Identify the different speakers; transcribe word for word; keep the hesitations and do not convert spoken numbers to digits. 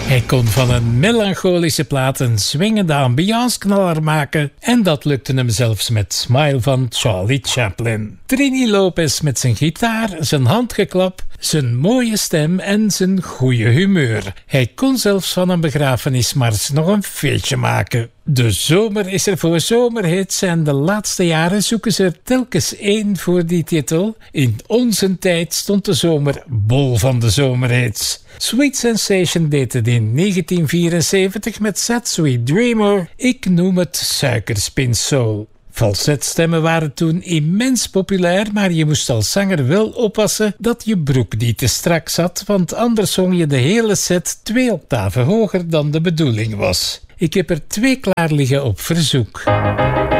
Speaker 1: Hij kon van een melancholische plaat een swingende ambiance-knaller maken en dat lukte hem zelfs met Smile van Charlie Chaplin. Trini Lopez met zijn gitaar, zijn handgeklap, zijn mooie stem en zijn goede humeur. Hij kon zelfs van een begrafenismars nog een feestje maken. De zomer is er voor zomerhits en de laatste jaren zoeken ze er telkens één voor die titel. In onze tijd stond de zomer bol van de zomerhits. Sweet Sensation deed het in negentien vierenzeventig met Sad Sweet Dreamer. Ik noem het suikerspin soul. Falsetstemmen waren toen immens populair, maar je moest als zanger wel oppassen dat je broek niet te strak zat, want anders zong je de hele set twee octaven hoger dan de bedoeling was. Ik heb er twee klaar liggen op verzoek.